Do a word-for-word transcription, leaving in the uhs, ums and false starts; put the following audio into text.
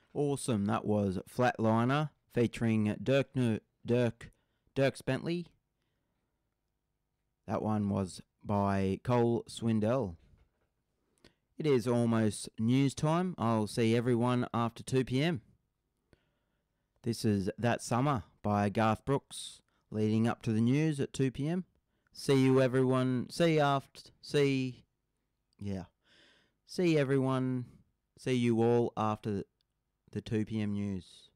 Awesome. That was Flatliner featuring Dirk Nu- Dirk Dirk Bentley. That one was by Cole Swindell. It is almost news time. I'll see everyone after two p.m. This is That Summer by Garth Brooks, leading up to the news at two p.m. See you everyone. See after. See. Yeah. See everyone. See you all after the two p.m. news.